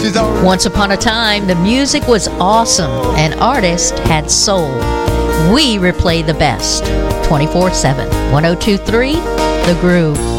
Once upon a time, the music was awesome and artists had soul. We replay the best 24/7. 102.3 The Groove.